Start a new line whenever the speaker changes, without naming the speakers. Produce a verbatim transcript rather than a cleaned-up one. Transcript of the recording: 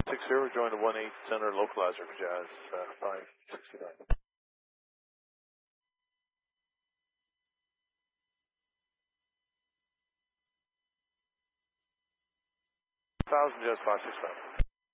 six zero, join the one eight center localizer for Jazz uh, five sixty-nine. one thousand Jazz five sixty-nine.